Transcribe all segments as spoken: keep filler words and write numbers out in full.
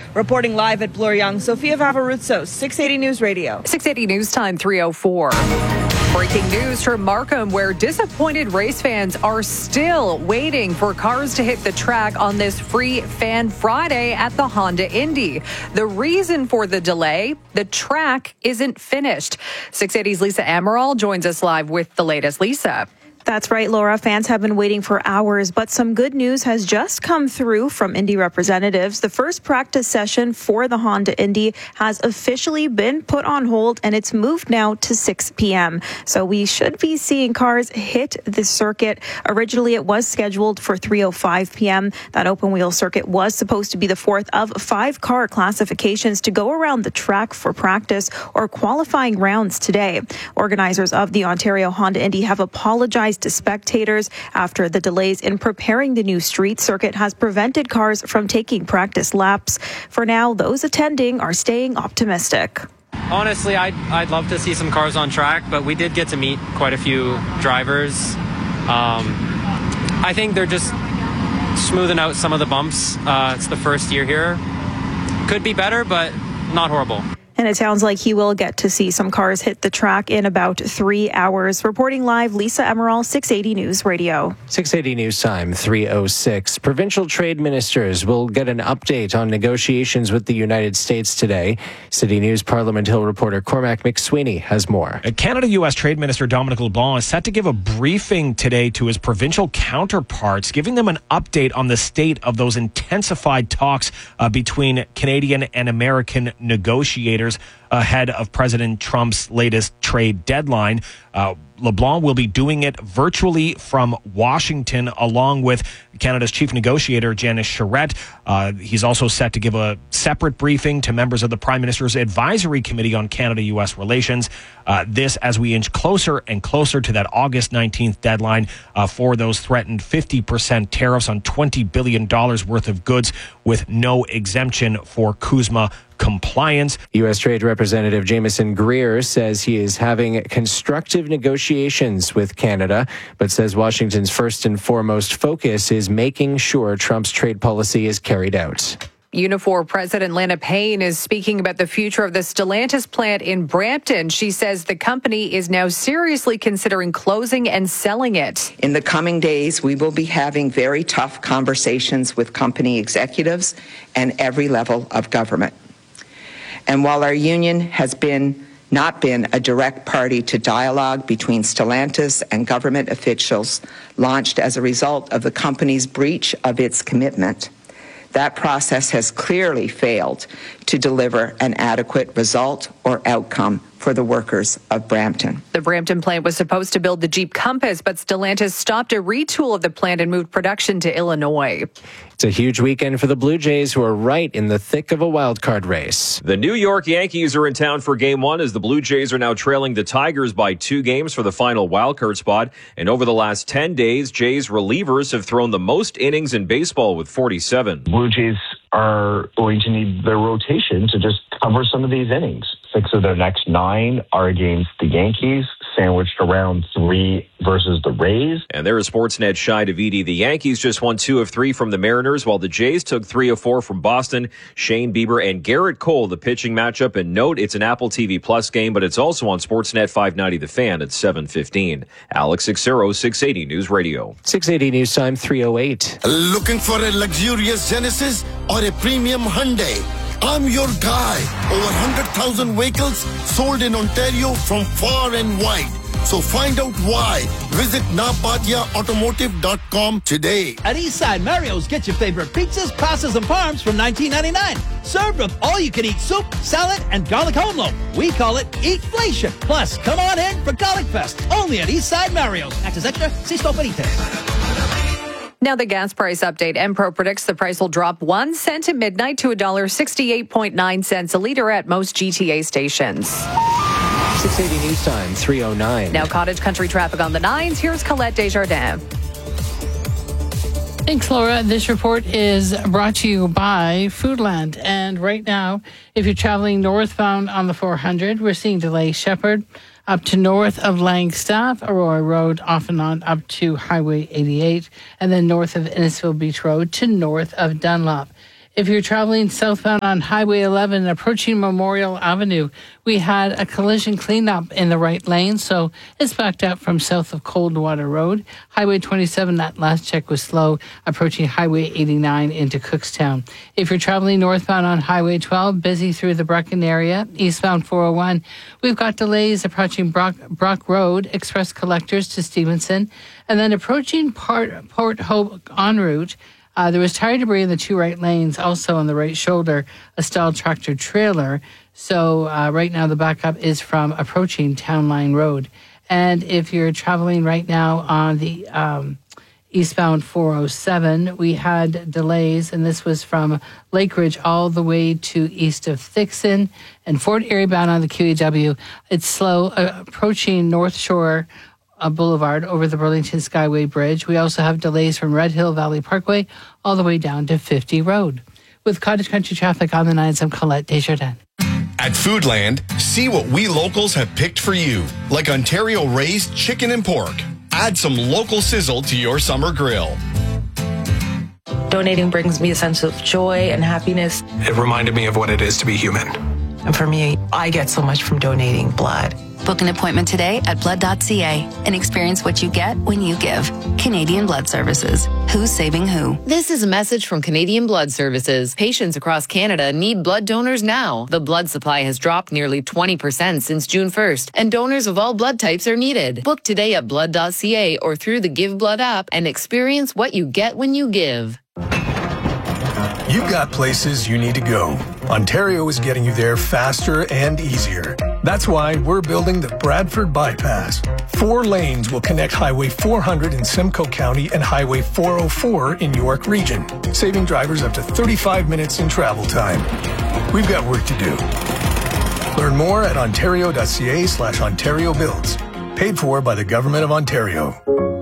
Reporting live at Bloor Young, Sophia Vavaruzzo, six eighty News Radio. six eighty News Time, three oh four. Breaking news from Markham, where disappointed race fans are still waiting for cars to hit the track on this free Fan Friday at the Honda Indy. The reason for the delay, the track isn't finished. six eighty's Lisa Amaral joins us live with the latest. Lisa. That's right, Laura. Fans have been waiting for hours, but some good news has just come through from Indy representatives. The first practice session for the Honda Indy has officially been put on hold, and it's moved now to six p.m. So we should be seeing cars hit the circuit. Originally, it was scheduled for three oh five p.m. That open wheel circuit was supposed to be the fourth of five car classifications to go around the track for practice or qualifying rounds today. Organizers of the Ontario Honda Indy have apologized to spectators after the delays in preparing the new street circuit has prevented cars from taking practice laps. For now, those attending are staying optimistic. Honestly, I'd, I'd love to see some cars on track, but we did get to meet quite a few drivers. Um, I think they're just smoothing out some of the bumps. Uh, it's the first year here. Could be better, but not horrible. And it sounds like he will get to see some cars hit the track in about three hours. Reporting live, Lisa Emerald, six eighty News Radio. six eighty News Time, three oh six. Provincial trade ministers will get an update on negotiations with the United States today. City News Parliament Hill reporter Cormac McSweeney has more. Canada-U S Trade Minister Dominic LeBlanc is set to give a briefing today to his provincial counterparts, giving them an update on the state of those intensified talks uh, between Canadian and American negotiators ahead of President Trump's latest trade deadline. Uh, LeBlanc will be doing it virtually from Washington, along with Canada's chief negotiator, Janice Charette. Uh, he's also set to give a separate briefing to members of the Prime Minister's Advisory Committee on Canada-U S Relations. Uh, this as we inch closer and closer to that August nineteenth deadline uh, for those threatened fifty percent tariffs on twenty billion dollars worth of goods with no exemption for CUSMA compliance. U S Trade Representative Jameson Greer says he is having constructive negotiations with Canada, but says Washington's first and foremost focus is making sure Trump's trade policy is carried out. Unifor President Lana Payne is speaking about the future of the Stellantis plant in Brampton. She says the company is now seriously considering closing and selling it. In the coming days, we will be having very tough conversations with company executives and every level of government. And while our union has been not been a direct party to dialogue between Stellantis and government officials launched as a result of the company's breach of its commitment, that process has clearly failed to deliver an adequate result or outcome for the workers of Brampton. The Brampton plant was supposed to build the Jeep Compass, but Stellantis stopped a retool of the plant and moved production to Illinois. It's a huge weekend for the Blue Jays, who are right in the thick of a wild card race. The New York Yankees are in town for game one as the Blue Jays are now trailing the Tigers by two games for the final wild card spot. And over the last ten days, Jays relievers have thrown the most innings in baseball with forty-seven. Blue Jays are going to need their rotation to just cover some of these innings. Six of their next nine are against the Yankees, sandwiched around three versus the Rays. And there is Sportsnet Shi Davidi. The Yankees just won two of three from the Mariners, while the Jays took three of four from Boston. Shane Bieber and Garrett Cole, the pitching matchup. And note, it's an Apple T V Plus game, but it's also on Sportsnet five ninety The Fan at seven fifteen. Alex Xero, six eighty News Radio. six eighty News Time, three oh eight. Looking for a luxurious Genesis or a premium Hyundai? I'm your guy. Over one hundred thousand vehicles sold in Ontario from far and wide. So find out why. Visit nabadia automotive dot com today. At Eastside Mario's, get your favorite pizzas, pastas, and parms from nineteen ninety-nine. Served with all-you-can-eat soup, salad, and garlic home loaf. We call it Eatflation. Plus, come on in for Garlic Fest. Only at Eastside Mario's. Access extra. See store for details. Now the gas price update. Enpro predicts the price will drop one cent at midnight to one dollar sixty-eight point nine cents a litre at most G T A stations. six eighty News Time, three oh nine. Now cottage country traffic on the nines. Here's Colette Desjardins. Thanks, Laura. This report is brought to you by Foodland. And right now, if you're traveling northbound on the four hundred, we're seeing delays. Shepherd up to north of Langstaff, Aurora Road off and on up to Highway eighty-eight, and then north of Innisfil Beach Road to north of Dunlop. If you're traveling southbound on Highway eleven approaching Memorial Avenue, we had a collision cleanup in the right lane, so it's backed up from south of Coldwater Road. Highway twenty-seven, that last check was slow, approaching Highway eighty-nine into Cookstown. If you're traveling northbound on Highway twelve, busy through the Brecon area, eastbound four oh one, we've got delays approaching Brock, Brock Road, express collectors to Stevenson, and then approaching Port, Port Hope en route. Uh, there was tire debris in the two right lanes, also on the right shoulder, a stalled tractor trailer. So uh, right now the backup is from approaching Town Line Road. And if you're traveling right now on the um, eastbound four oh seven, we had delays, and this was from Lake Ridge all the way to east of Thixon and Fort Erie bound on the Q E W. It's slow uh, approaching North Shore Uh, Boulevard over the Burlington Skyway Bridge. We also have delays from Red Hill Valley Parkway all the way down to fifty Road. With Cottage Country traffic on the nines, I'm Colette Desjardins. At Foodland, see what we locals have picked for you, like Ontario-raised chicken and pork. Add some local sizzle to your summer grill. Donating brings me a sense of joy and happiness. It reminded me of what it is to be human. And for me, I get so much from donating blood. Book an appointment today at blood dot c a and experience what you get when you give. Canadian Blood Services. Who's saving who? This is a message from Canadian Blood Services. Patients across Canada need blood donors now. The blood supply has dropped nearly twenty percent since June first, and donors of all blood types are needed. Book today at blood dot c a or through the Give Blood app and experience what you get when you give. You've got places you need to go. Ontario is getting you there faster and easier. That's why we're building the Bradford Bypass. Four lanes will connect Highway four hundred in Simcoe County and Highway four oh four in York Region, saving drivers up to thirty-five minutes in travel time. We've got work to do. Learn more at ontario.ca slash Ontario Builds. Paid for by the Government of Ontario.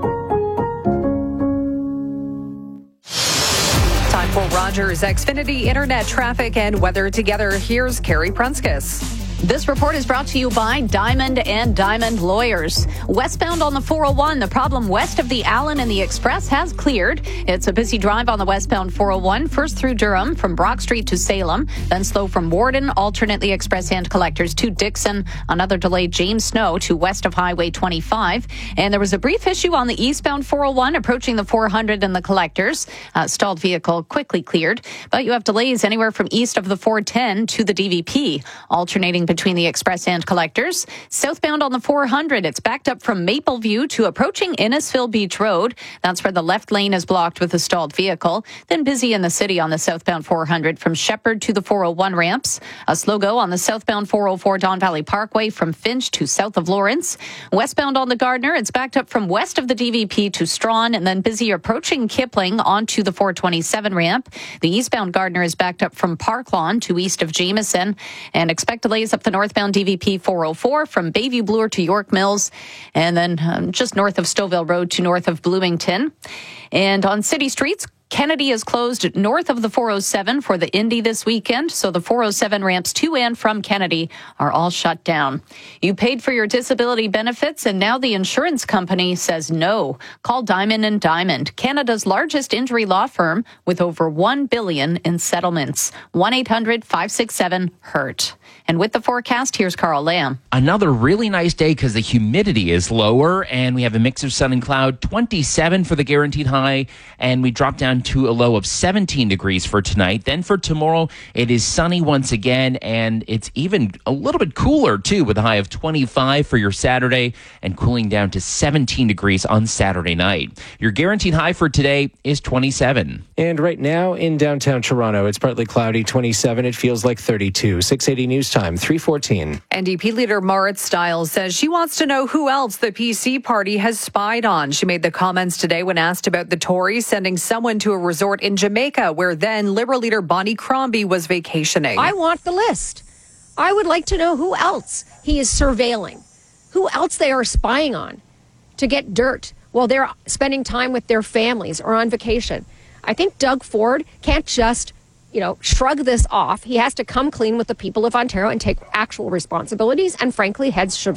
For Rogers Xfinity Internet traffic and weather together, here's Carrie Prunskis. This report is brought to you by Diamond and Diamond Lawyers. Westbound on the four oh one, the problem west of the Allen and the Express has cleared. It's a busy drive on the westbound four oh one, first through Durham from Brock Street to Salem, then slow from Warden, alternate the Express and Collectors to Dixon. Another delay, James Snow to west of Highway twenty-five. And there was a brief issue on the eastbound four oh one approaching the four hundred and the Collectors. Uh, stalled vehicle quickly cleared, but you have delays anywhere from east of the four ten to the D V P, alternating between the Express and Collectors. Southbound on the four hundred, it's backed up from Mapleview to approaching Innisfil Beach Road. That's where the left lane is blocked with a stalled vehicle. Then busy in the city on the southbound four hundred from Shepherd to the four oh one ramps. A slow go on the southbound four oh four Don Valley Parkway from Finch to south of Lawrence. Westbound on the Gardner, it's backed up from west of the D V P to Strawn, and then busy approaching Kipling onto the four twenty-seven ramp. The eastbound Gardner is backed up from Park Lawn to east of Jameson, and expect delays up the northbound D V P four oh four from Bayview Bloor to York Mills, and then um, just north of Stouffville Road to north of Bloomington. And on city streets, Kennedy is closed north of the four oh seven for the Indy this weekend, so the four oh seven ramps to and from Kennedy are all shut down. You paid for your disability benefits, and now the insurance company says no. Call Diamond and Diamond, Canada's largest injury law firm with over one billion dollars in settlements. one eight hundred five six seven hurt. And with the forecast, here's Carl Lamb. Another really nice day because the humidity is lower, and we have a mix of sun and cloud. twenty-seven for the guaranteed high, and we drop down to a low of seventeen degrees for tonight. Then for tomorrow, it is sunny once again, and it's even a little bit cooler, too, with a high of twenty-five for your Saturday and cooling down to seventeen degrees on Saturday night. Your guaranteed high for today is twenty-seven. And right now in downtown Toronto, it's partly cloudy, twenty-seven. It feels like thirty-two. six eighty News Time, three fourteen. N D P leader Marit Stiles says she wants to know who else the P C party has spied on. She made the comments today when asked about the Tories sending someone to a resort in Jamaica where then Liberal leader Bonnie Crombie was vacationing. I want the list. I would like to know who else he is surveilling, who else they are spying on to get dirt while they're spending time with their families or on vacation. I think Doug Ford can't just, you know, shrug this off. He has to come clean with the people of Ontario and take actual responsibilities, and frankly, heads should roll.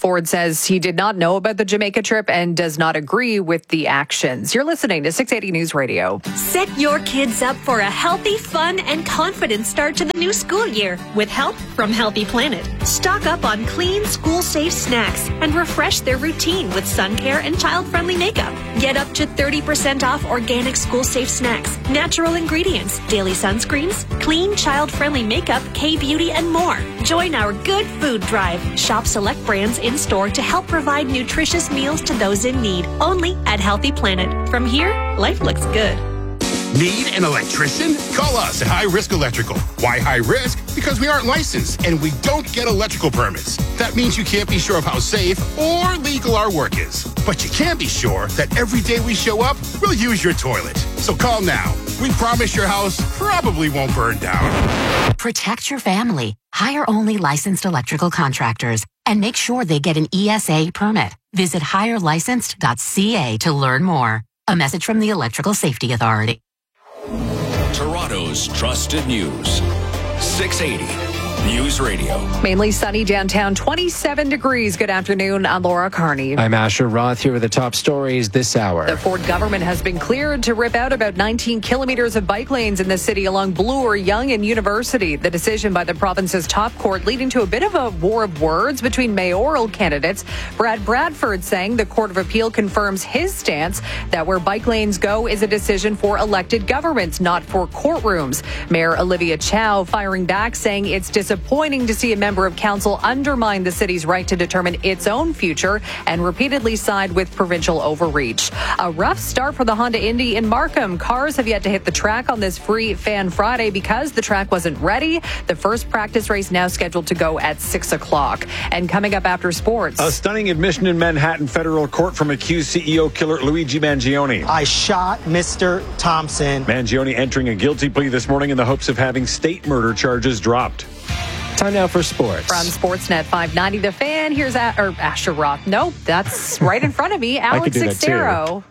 Ford says he did not know about the Jamaica trip and does not agree with the actions. You're listening to six eighty News Radio. Set your kids up for a healthy, fun, and confident start to the new school year with help from Healthy Planet. Stock up on clean, school-safe snacks and refresh their routine with sun care and child-friendly makeup. Get up to thirty percent off organic school-safe snacks, natural ingredients, daily sunscreens, clean, child-friendly makeup, K-beauty, and more. Join our Good Food Drive. Shop select brands in-store to help provide nutritious meals to those in need. Only at Healthy Planet. From here, life looks good. Need an electrician? Call us at High Risk Electrical. Why high risk? Because we aren't licensed and we don't get electrical permits. That means you can't be sure of how safe or legal our work is. But you can be sure that every day we show up, we'll use your toilet. So call now. We promise your house probably won't burn down. Protect your family. Hire only licensed electrical contractors and make sure they get an E S A permit. Visit hire licensed dot c a to learn more. A message from the Electrical Safety Authority. Toronto's trusted news. six eighty News Radio. Mainly sunny downtown, twenty-seven degrees. Good afternoon. I'm Laura Carney. I'm Asher Roth. Here are the top stories this hour. The Ford government has been cleared to rip out about nineteen kilometers of bike lanes in the city along Bloor, Yonge, and University. The decision by the province's top court leading to a bit of a war of words between mayoral candidates. Brad Bradford saying the Court of Appeal confirms his stance that where bike lanes go is a decision for elected governments, not for courtrooms. Mayor Olivia Chow firing back, saying it's disappointing to see a member of council undermine the city's right to determine its own future and repeatedly side with provincial overreach. A rough start for the Honda Indy in Markham. Cars have yet to hit the track on this free Fan Friday because the track wasn't ready. The first practice race now scheduled to go at six o'clock. And coming up after sports. A stunning admission in Manhattan federal court from accused C E O killer Luigi Mangione. I shot Mister Thompson. Mangione entering a guilty plea this morning in the hopes of having state murder charges dropped. Time now for sports. From Sportsnet five ninety, The Fan, here's a- or Asher Roth. Nope, that's right in front of me. Alex Sixero.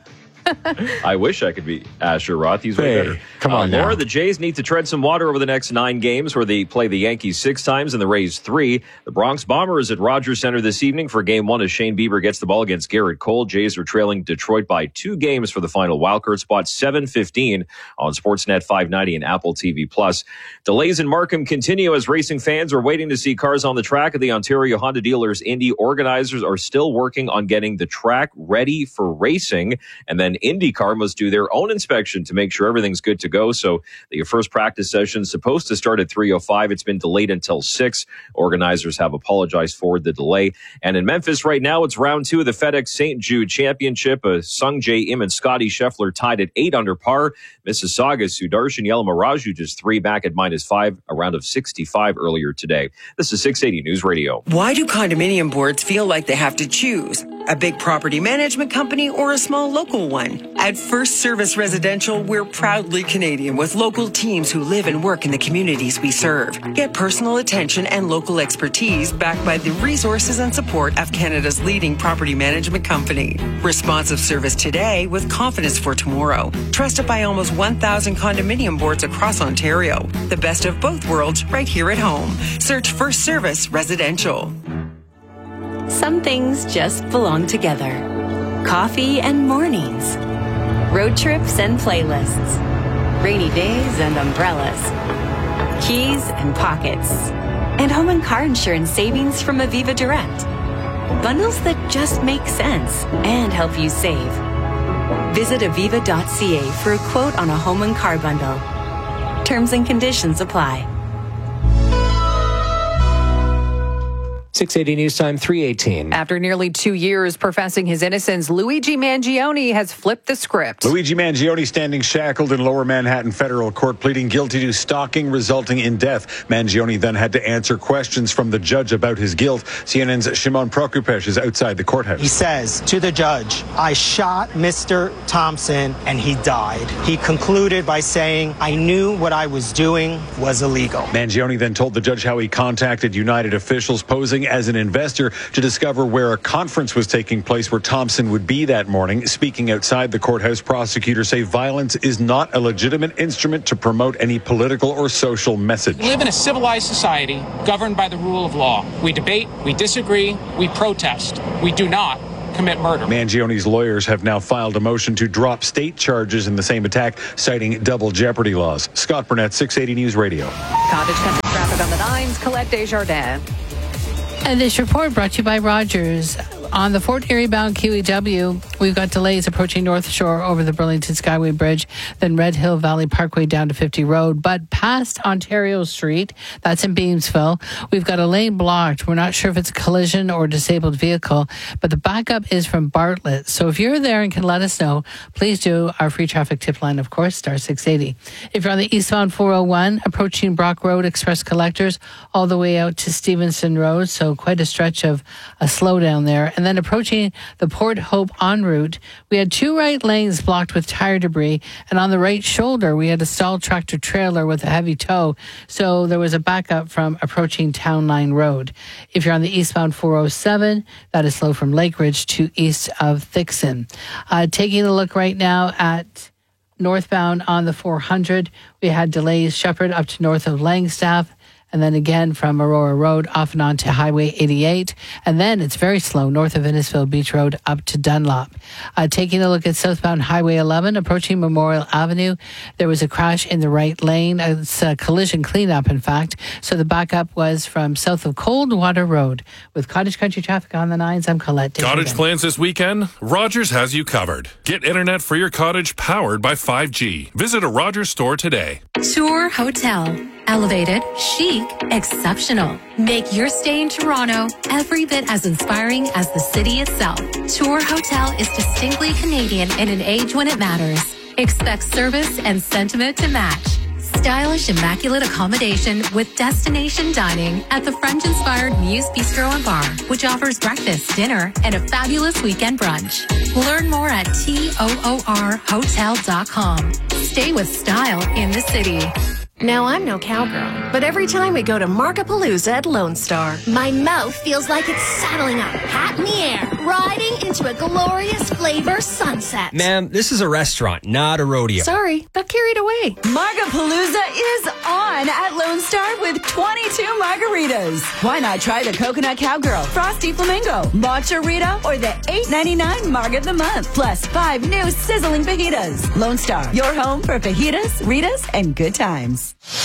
I wish I could be Asher Roth. He's way hey, better. Come on, uh, Laura, now. the Jays need to tread some water over the next nine games where they play the Yankees six times and the Rays three. The Bronx Bombers at Rogers Center this evening for game one as Shane Bieber gets the ball against Garrett Cole. Jays are trailing Detroit by two games for the final wildcard spot, seven fifteen on Sportsnet five ninety and Apple T V Plus. Delays in Markham continue as racing fans are waiting to see cars on the track at the Ontario Honda Dealers Indy. Organizers are still working on getting the track ready for racing, and then IndyCar must do their own inspection to make sure everything's good to go. So the first practice session is supposed to start at three oh five. It's been delayed until six. Organizers have apologized for the delay. And in Memphis right now, it's round two of the FedEx Saint Jude Championship. Uh, Sung Jae Im and Scotty Scheffler tied at eight under par. Mississauga's Sudarshan Yalamaraju just three back at minus five, a round of sixty-five earlier today. This is six eighty News Radio. Why do condominium boards feel like they have to choose? A big property management company or a small local one? At First Service Residential, we're proudly Canadian with local teams who live and work in the communities we serve. Get personal attention and local expertise backed by the resources and support of Canada's leading property management company. Responsive service today with confidence for tomorrow. Trusted by almost one thousand condominium boards across Ontario. The best of both worlds right here at home. Search First Service Residential. Some things just belong together. Coffee and mornings. Road trips and playlists. Rainy days and umbrellas. Keys and pockets. And home and car insurance savings from Aviva Direct. Bundles that just make sense and help you save. Visit aviva dot c a for a quote on a home and car bundle. Terms and conditions apply. six eighty News Time, three eighteen. After nearly two years professing his innocence, Luigi Mangione has flipped the script. Luigi Mangione standing shackled in Lower Manhattan federal court, pleading guilty to stalking resulting in death. Mangione then had to answer questions from the judge about his guilt. C N N's Shimon Prokupecz is outside the courthouse. He says to the judge, I shot Mister Thompson and he died. He concluded by saying, I knew what I was doing was illegal. Mangione then told the judge how he contacted United officials, posing posing as an investor to discover where a conference was taking place where Thompson would be that morning. Speaking outside the courthouse, prosecutors say violence is not a legitimate instrument to promote any political or social message. We live in a civilized society governed by the rule of law. We debate, we disagree, we protest. We do not commit murder. Mangione's lawyers have now filed a motion to drop state charges in the same attack, citing double jeopardy laws. Scott Burnett, six eighty News Radio. Cottage Country traffic on the nines. Colette Desjardins. And this report brought to you by Rogers. On the Fort Erie bound Q E W, we've got delays approaching North Shore over the Burlington Skyway Bridge, then Red Hill Valley Parkway down to fifty Road. But past Ontario Street, that's in Beamsville, we've got a lane blocked. We're not sure if it's a collision or a disabled vehicle, but the backup is from Bartlett. So if you're there and can let us know, please do. Our free traffic tip line, of course, star six eighty. If you're on the eastbound four oh one, approaching Brock Road Express Collectors, all the way out to Stevenson Road, so quite a stretch of a slowdown there. And then approaching the Port Hope en route, we had two right lanes blocked with tire debris. And on the right shoulder, we had a stalled tractor trailer with a heavy tow. So there was a backup from approaching Town Line Road. If you're on the eastbound four oh seven, that is slow from Lake Ridge to east of Thixon. Uh, taking a look right now at northbound on the four hundred, we had delays Shepherd up to north of Langstaff. And then again from Aurora Road off and on to Highway eighty-eight. And then it's very slow north of Innisfil Beach Road up to Dunlop. Uh, taking a look at southbound Highway eleven, approaching Memorial Avenue, there was a crash in the right lane. It's a collision cleanup, in fact. So the backup was from south of Coldwater Road. With Cottage Country traffic on the nines, I'm Colette Desjardins. Cottage plans this weekend? Rogers has you covered. Get internet for your cottage powered by five G. Visit a Rogers store today. Tour Hotel. Elevated, chic, exceptional. Make your stay in Toronto every bit as inspiring as the city itself. Tour Hotel is distinctly Canadian in an age when it matters. Expect service and sentiment to match. Stylish, immaculate accommodation with destination dining at the French-inspired Muse Bistro and Bar, which offers breakfast, dinner, and a fabulous weekend brunch. Learn more at toor hotel dot com. Stay with style in the city. Now, I'm no cowgirl, but every time we go to Markapalooza at Lone Star, my mouth feels like it's saddling up, hat in the air, riding into a glorious flavor sunset. Ma'am, this is a restaurant, not a rodeo. Sorry, got carried away. Markapalooza is on at Lone Star with twenty-two margaritas. Why not try the Coconut Cowgirl, Frosty Flamingo, Matcha Rita, or the eight ninety-nine Marg of the Month, plus five new sizzling fajitas. Lone Star, your home for fajitas, Ritas, and good times.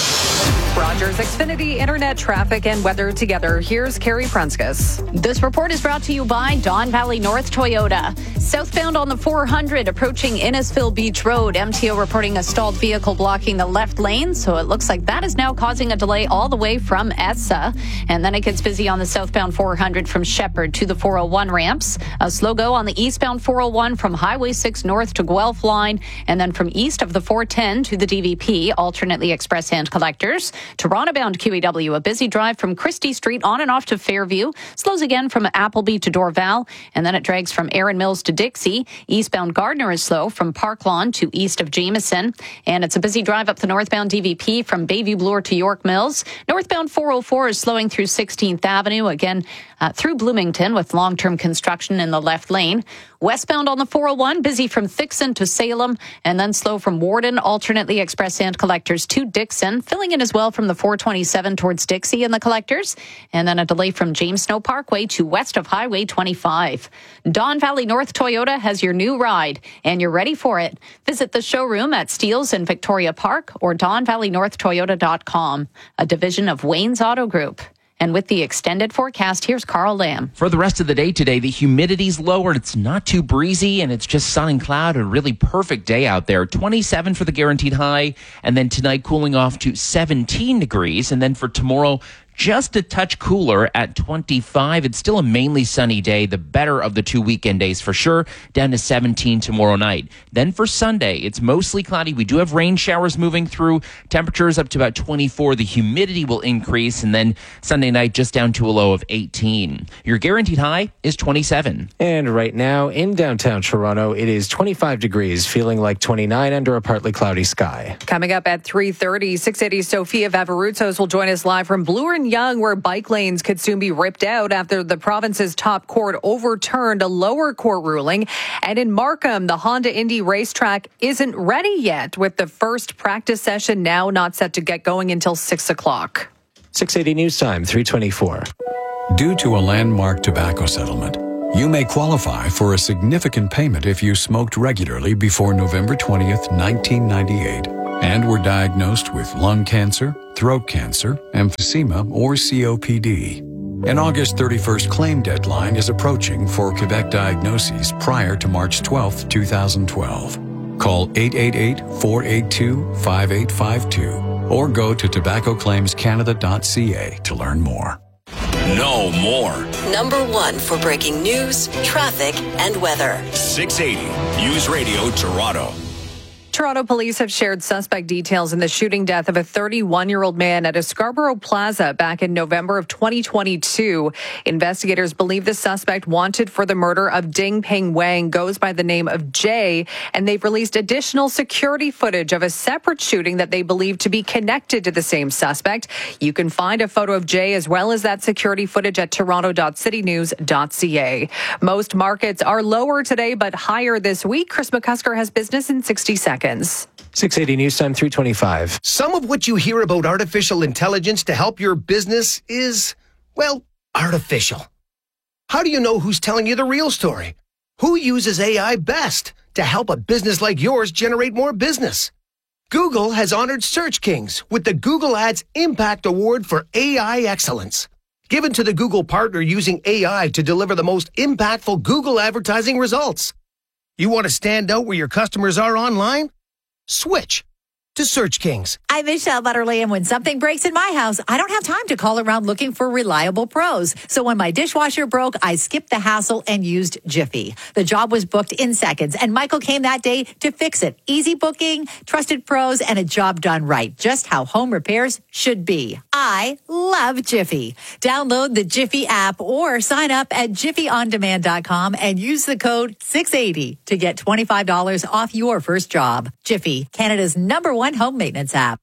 Rogers Xfinity Internet traffic and weather together. Here's Carrie Prunskis. This report is brought to you by Don Valley North Toyota. Southbound on the four hundred, approaching Innisfil Beach Road. M T O reporting a stalled vehicle blocking the left lane, so it looks like that is now causing a delay all the way from Essa. And then it gets busy on the southbound four hundred from Shepherd to the four oh one ramps. A slow go on the eastbound four oh one from Highway six north to Guelph line, and then from east of the four ten to the D V P, alternately express hand collectors. Toronto-bound Q E W, a busy drive from Christie Street on and off to Fairview. Slows again from Appleby to Dorval, and then it drags from Erin Mills to Dixie. Eastbound Gardner is slow from Park Lawn to east of Jameson. And it's a busy drive up the northbound D V P from Bayview Bloor to York Mills. Northbound four oh four is slowing through sixteenth Avenue, again uh, through Bloomington with long-term construction in the left lane. Westbound on the four oh one, busy from Thixon to Salem, and then slow from Warden, alternately express hand collectors to Dixon, filling in as well from the four twenty-seven towards Dixie and the collectors, and then a delay from James Snow Parkway to west of Highway twenty-five. Don Valley North Toyota has your new ride, and you're ready for it. Visit the showroom at Steeles in Victoria Park or don valley north toyota dot com, a division of Wayne's Auto Group. And with the extended forecast, here's Carl Lamb. For the rest of the day today, the humidity's lower. It's not too breezy, and it's just sun and cloud. A really perfect day out there. twenty-seven for the guaranteed high, and then tonight cooling off to seventeen degrees. And then for tomorrow, just a touch cooler at twenty-five. It's still a mainly sunny day, the better of the two weekend days for sure, down to seventeen tomorrow night. Then for Sunday, it's mostly cloudy. We do have rain showers moving through, temperatures up to about twenty-four. The humidity will increase, and then Sunday night just down to a low of eighteen. Your guaranteed high is twenty-seven. And right now in downtown Toronto, it is twenty-five degrees, feeling like twenty-nine under a partly cloudy sky. Coming up at three thirty, six eighty Sophia Vavaruzos will join us live from Bloor Yonge, where bike lanes could soon be ripped out after the province's top court overturned a lower court ruling. And in Markham, the Honda Indy racetrack isn't ready yet, with the first practice session now not set to get going until six o'clock. six eighty News Time, three twenty-four. Due to a landmark tobacco settlement, you may qualify for a significant payment if you smoked regularly before November twentieth, nineteen ninety-eight, and were diagnosed with lung cancer, throat cancer, emphysema, or C O P D. An August thirty-first claim deadline is approaching for Quebec diagnoses prior to March twelfth, twenty twelve. Call eight eight eight, four eight two, five eight five two or go to tobacco claims canada dot c a to learn more. No more. Number one for breaking news, traffic, and weather. six eighty News Radio Toronto. Toronto police have shared suspect details in the shooting death of a thirty-one-year-old man at a Scarborough Plaza back in November of twenty twenty-two. Investigators believe the suspect wanted for the murder of Ding Peng Wang goes by the name of Jay, and they've released additional security footage of a separate shooting that they believe to be connected to the same suspect. You can find a photo of Jay as well as that security footage at toronto dot city news dot c a. Most markets are lower today but higher this week. Chris McCusker has business in sixty seconds. six eighty News Time, three twenty-five. Some of what you hear about artificial intelligence to help your business is, well, artificial. How do you know who's telling you the real story? Who uses A I best to help a business like yours generate more business? Google has honored Search Kings with the Google Ads Impact Award for A I Excellence, given to the Google partner using A I to deliver the most impactful Google advertising results. You want to stand out where your customers are online? Switch to Search Kings. I'm Michelle Butterly, and when something breaks in my house, I don't have time to call around looking for reliable pros. So when my dishwasher broke, I skipped the hassle and used Jiffy. The job was booked in seconds, and Michael came that day to fix it. Easy booking, trusted pros, and a job done right. Just how home repairs should be. I love Jiffy. Download the Jiffy app or sign up at jiffy on demand dot com and use the code six eighty to get twenty-five dollars off your first job. Jiffy, Canada's number one home maintenance app.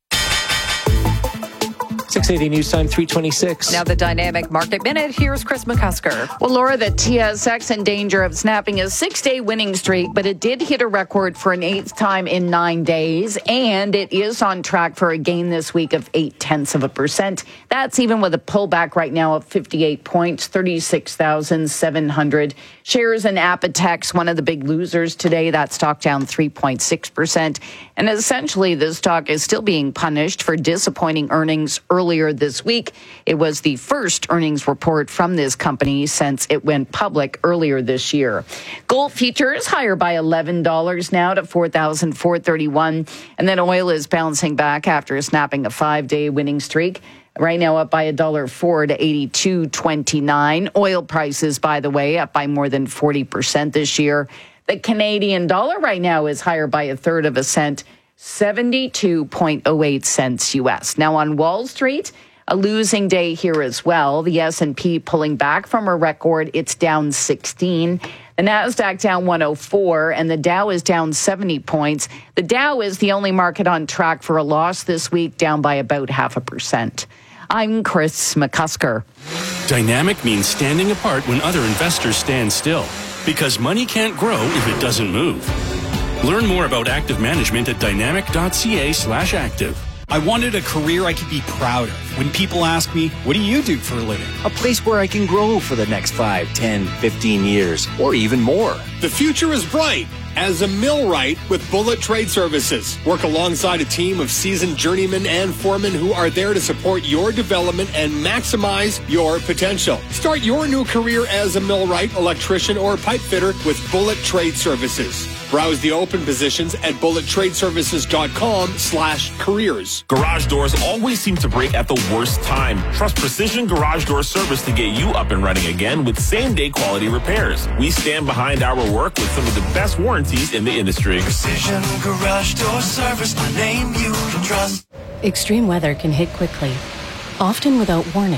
six eighty News Time, three twenty-six. Now the Dynamic Market Minute. Here's Chris McCusker. Well, Laura, the T S X in danger of snapping a six-day winning streak, but it did hit a record for an eighth time in nine days, and it is on track for a gain this week of eight-tenths of a percent. That's even with a pullback right now of fifty-eight points, thirty-six thousand seven hundred. Shares in Apotex, one of the big losers today, that stock down three point six percent. And essentially, the stock is still being punished for disappointing earnings earlier this week. It was the first earnings report from this company since it went public earlier this year. Gold futures higher by eleven dollars now to four thousand four hundred thirty-one dollars. And then oil is bouncing back after snapping a five-day winning streak. Right now up by one dollar four to eighty-two twenty-nine. Oil prices, by the way, up by more than forty percent this year. The Canadian dollar right now is higher by a third of a cent, seventy-two point oh eight cents U S. Now on Wall Street, a losing day here as well. The S and P pulling back from a record. It's down sixteen. The Nasdaq down one oh four, and the Dow is down seventy points. The Dow is the only market on track for a loss this week, down by about half a percent. I'm Chris McCusker. Dynamic means standing apart when other investors stand still, because money can't grow if it doesn't move. Learn more about active management at dynamic dot c a slash active. I wanted a career I could be proud of. When people ask me, what do you do for a living? A place where I can grow for the next five, ten, fifteen years, or even more. The future is bright as a millwright with Bullet Trade Services. Work alongside a team of seasoned journeymen and foremen who are there to support your development and maximize your potential. Start your new career as a millwright, electrician, or pipe fitter with Bullet Trade Services. Browse the open positions at bullet trade services dot com slash careers. Garage doors always seem to break at the worst time. Trust Precision Garage Door Service to get you up and running again with same-day quality repairs. We stand behind our work with some of the best warranties in the industry. Precision Garage Door Service, a name you can trust. Extreme weather can hit quickly, often without warning.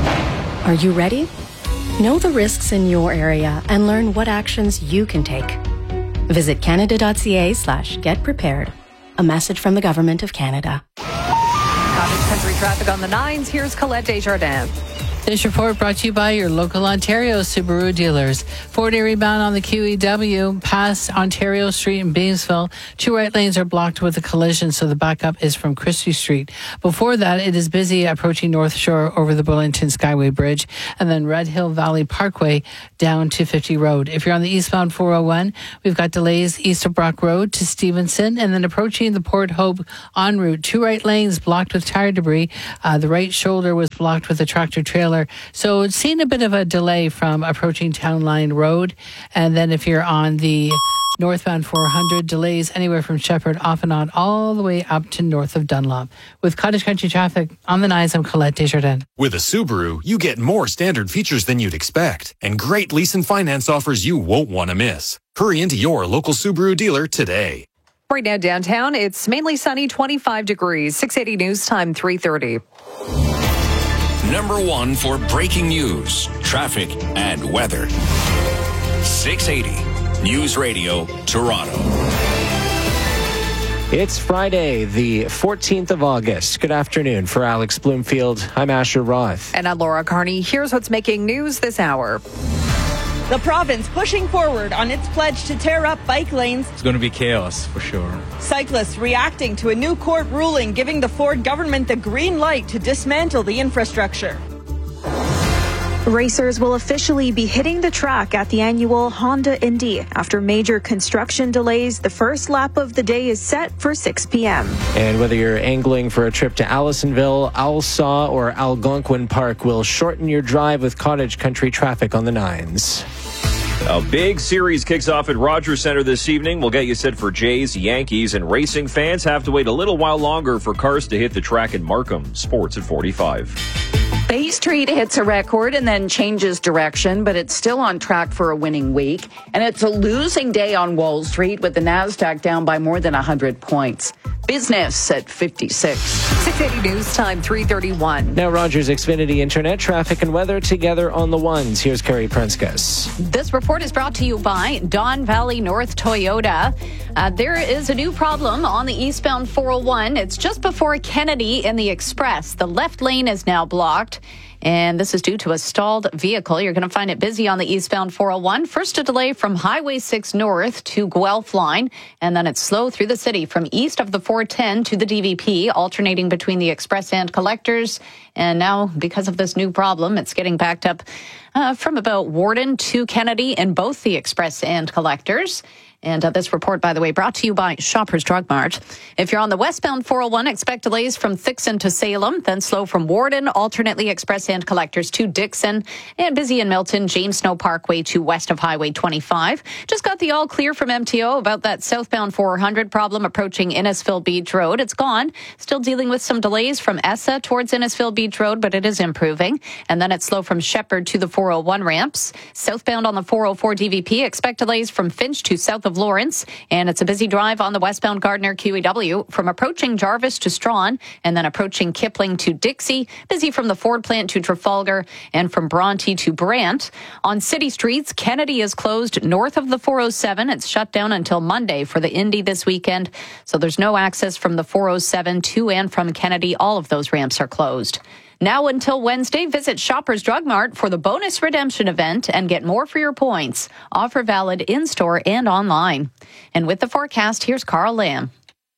Are you ready? Know the risks in your area and learn what actions you can take. Visit canada dot c a slash get prepared. A message from the Government of Canada. Cottage Country traffic on the nines. Here's Colette Desjardins. This report brought to you by your local Ontario Subaru dealers. Four-day rebound on the Q E W past Ontario Street in Beamsville. Two right lanes are blocked with a collision, so the backup is from Christie Street. Before that, it is busy approaching North Shore over the Burlington Skyway Bridge, and then Red Hill Valley Parkway down to fifty Road. If you're on the eastbound four oh one, we've got delays east of Brock Road to Stevenson, and then approaching the Port Hope en route. Two right lanes blocked with tire debris. Uh, the right shoulder was blocked with a tractor trailer. So it's seen a bit of a delay from approaching Town Line Road. And then if you're on the northbound four hundred, delays anywhere from Shepherd off and on all the way up to north of Dunlop. With Cottage Country traffic on the nines, I'm Colette Desjardins. With a Subaru, you get more standard features than you'd expect and great lease and finance offers you won't want to miss. Hurry into your local Subaru dealer today. Right now downtown, it's mainly sunny, twenty-five degrees. six eighty News Time, three thirty. Number one for breaking news, traffic, and weather. six eighty News Radio, Toronto. It's Friday, the fourteenth of August. Good afternoon. For Alex Bloomfield, I'm Asher Roth. And I'm Laura Carney. Here's what's making news this hour. The province pushing forward on its pledge to tear up bike lanes. It's going to be chaos, for sure. Cyclists reacting to a new court ruling giving the Ford government the green light to dismantle the infrastructure. Racers will officially be hitting the track at the annual Honda Indy. After major construction delays, the first lap of the day is set for six p.m. And whether you're angling for a trip to Allisonville, Alsaw, or Algonquin Park, will shorten your drive with Cottage Country traffic on the nines. A big series kicks off at Rogers Centre this evening. We'll get you set for Jays, Yankees, and racing fans have to wait a little while longer for cars to hit the track in Markham. Sports at forty-five. Bay Street hits a record and then changes direction, but it's still on track for a winning week. And it's a losing day on Wall Street with the NASDAQ down by more than one hundred points. Business at fifty-six. six eighty News Time, three thirty-one. Now Rogers Xfinity Internet, traffic and weather together on the ones. Here's Carrie Prenskus. This report is brought to you by Don Valley North Toyota. Uh, there is a new problem on the eastbound four oh one. It's just before Kennedy in the Express. The left lane is now blocked. And this is due to a stalled vehicle. You're going to find it busy on the eastbound four oh one. First, a delay from Highway six North to Guelph Line. And then it's slow through the city from east of the four ten to the D V P, alternating between the Express and Collectors. And now, because of this new problem, it's getting backed up uh, from about Warden to Kennedy in both the Express and Collectors. And uh, this report, by the way, brought to you by Shoppers Drug Mart. If you're on the westbound four oh one, expect delays from Thixon to Salem, then slow from Warden, alternately Express and Collectors to Dixon, and busy in Milton, James Snow Parkway to west of Highway twenty-five. Just got the all clear from M T O about that southbound four hundred problem approaching Innisfil Beach Road. It's gone. Still dealing with some delays from Essa towards Innisfil Beach Road, but it is improving. And then it's slow from Shepherd to the four oh one ramps. Southbound on the four oh four D V P, expect delays from Finch to south of Lawrence, and it's a busy drive on the westbound Gardner Q E W from approaching Jarvis to Strawn and then approaching Kipling to Dixie, busy from the Ford plant to Trafalgar and from Bronte to Brant. On city streets, Kennedy is closed north of the four oh seven. It's shut down until Monday for the Indy this weekend, so there's no access from the four oh seven to and from Kennedy. All of those ramps are closed. Now until Wednesday, visit Shoppers Drug Mart for the bonus redemption event and get more for your points. Offer valid in-store and online. And with the forecast, here's Carl Lamb.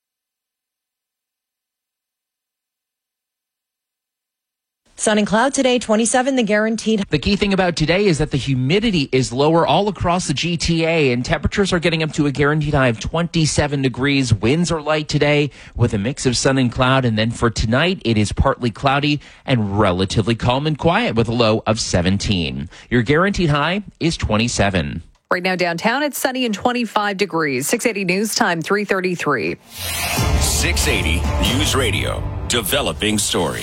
Sun and cloud today, twenty-seven, the guaranteed. The key thing about today is that the humidity is lower all across the G T A, and temperatures are getting up to a guaranteed high of twenty-seven degrees. Winds are light today with a mix of sun and cloud, and then for tonight, it is partly cloudy and relatively calm and quiet with a low of seventeen. Your guaranteed high is twenty-seven. Right now downtown, it's sunny and twenty-five degrees. six eighty News Time, three thirty-tee. six eighty News Radio, developing story.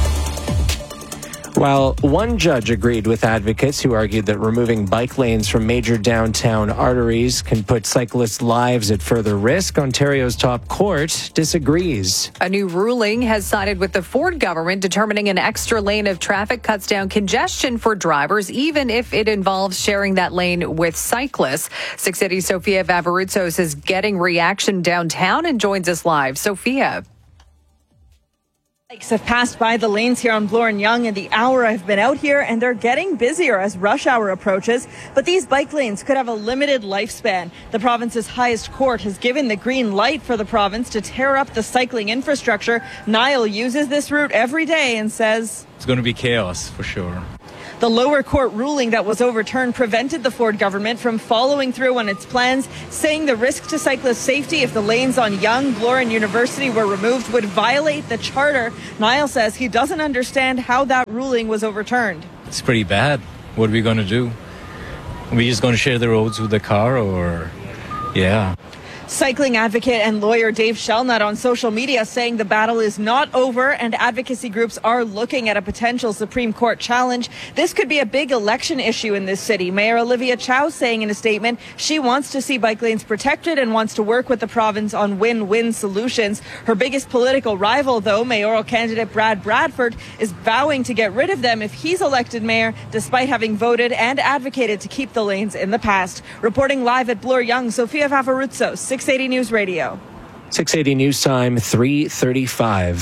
While one judge agreed with advocates who argued that removing bike lanes from major downtown arteries can put cyclists' lives at further risk, Ontario's top court disagrees. A new ruling has sided with the Ford government, determining an extra lane of traffic cuts down congestion for drivers, even if it involves sharing that lane with cyclists. six eighty Sophia Vavarutsos is getting reaction downtown and joins us live. Sophia. Bikes have passed by the lanes here on Bloor and Yonge in the hour I've been out here, and they're getting busier as rush hour approaches. But these bike lanes could have a limited lifespan. The province's highest court has given the green light for the province to tear up the cycling infrastructure. Niall uses this route every day and says it's going to be chaos for sure. The lower court ruling that was overturned prevented the Ford government from following through on its plans, saying the risk to cyclist safety if the lanes on Yonge, Bloor and University were removed would violate the charter. Niall says he doesn't understand how that ruling was overturned. It's pretty bad. What are we going to do? Are we just going to share the roads with the car, or yeah? Cycling advocate and lawyer Dave Shelnut on social media saying the battle is not over and advocacy groups are looking at a potential Supreme Court challenge. This could be a big election issue in this city. Mayor Olivia Chow saying in a statement she wants to see bike lanes protected and wants to work with the province on win-win solutions. Her biggest political rival, though, mayoral candidate Brad Bradford, is vowing to get rid of them if he's elected mayor, despite having voted and advocated to keep the lanes in the past. Reporting live at Bloor Yonge, Sofia Favaruzzo, six eighty News Radio. six eighty News Time, three thirty-five.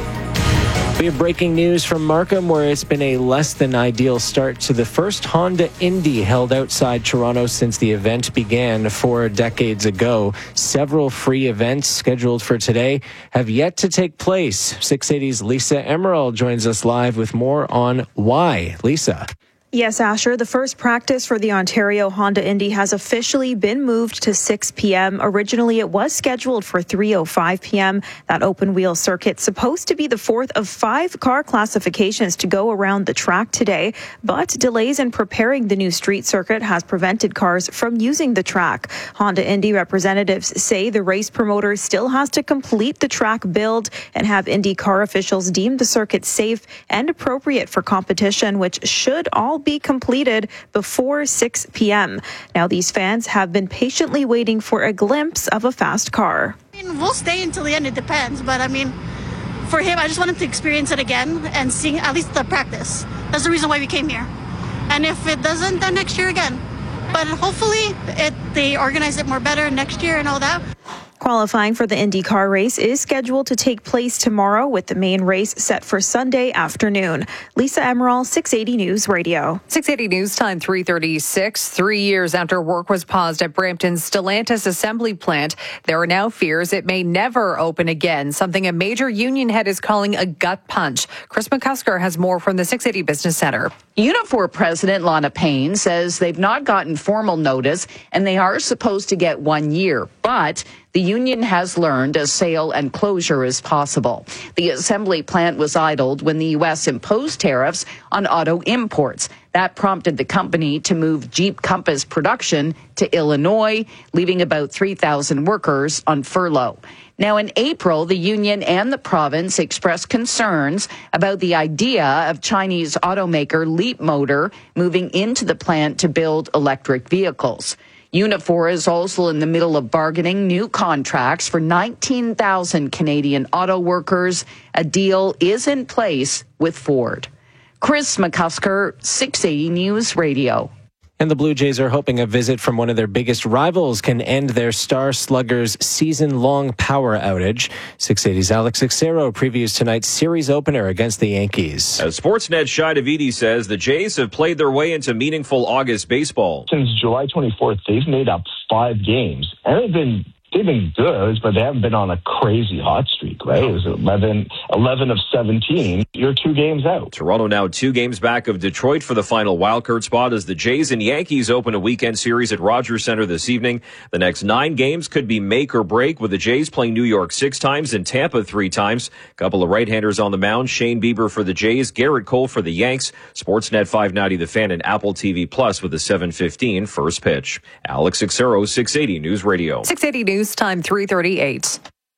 We have breaking news from Markham, where it's been a less than ideal start to the first Honda Indy held outside Toronto since the event began four decades ago. Several free events scheduled for today have yet to take place. six eighty's Lisa Emerald joins us live with more on why. Lisa. Yes, Asher, the first practice for the Ontario Honda Indy has officially been moved to six p.m. Originally, it was scheduled for three oh five p.m. That open-wheel circuit's supposed to be the fourth of five car classifications to go around the track today, but delays in preparing the new street circuit has prevented cars from using the track. Honda Indy representatives say the race promoter still has to complete the track build and have Indy car officials deem the circuit safe and appropriate for competition, which should all be completed before six p.m. Now, these fans have been patiently waiting for a glimpse of a fast car. I mean, we'll stay until the end, it depends, but I mean, for him, I just want him to experience it again and see at least the practice. That's the reason why we came here. And if it doesn't, then next year again. But hopefully it, they organize it more better next year and all that. Qualifying for the IndyCar race is scheduled to take place tomorrow, with the main race set for Sunday afternoon. Lisa Emerald, six eighty News Radio. six eighty News Time, three thirty-six. Three years after work was paused at Brampton's Stellantis assembly plant, there are now fears it may never open again, something a major union head is calling a gut punch. Chris McCusker has more from the six eighty Business Center. Unifor President Lana Payne says they've not gotten formal notice and they are supposed to get one year, but the union has learned a sale and closure is possible. The assembly plant was idled when the U S imposed tariffs on auto imports. That prompted the company to move Jeep Compass production to Illinois, leaving about three thousand workers on furlough. Now, in April, the union and the province expressed concerns about the idea of Chinese automaker Leapmotor moving into the plant to build electric vehicles. Unifor is also in the middle of bargaining new contracts for nineteen thousand Canadian auto workers. A deal is in place with Ford. Chris McCusker, six eighty News Radio. And the Blue Jays are hoping a visit from one of their biggest rivals can end their star sluggers' season-long power outage. six eighty's Alex Ixero previews tonight's series opener against the Yankees. As Sportsnet Shai Davidi says, the Jays have played their way into meaningful August baseball. Since July twenty-fourth, they've made up five games, and they've been They've been good, but they haven't been on a crazy hot streak, right? It was eleven, eleven of seventeen. You're two games out. Toronto now two games back of Detroit for the final wildcard spot as the Jays and Yankees open a weekend series at Rogers Centre this evening. The next nine games could be make or break, with the Jays playing New York six times and Tampa three times. A couple of right-handers on the mound, Shane Bieber for the Jays, Garrett Cole for the Yanks. Sportsnet five ninety The Fan and Apple T V Plus with a seven fifteen first pitch. Alex Ixero, six eighty News Radio. six eighty News Time, three thirty-eight.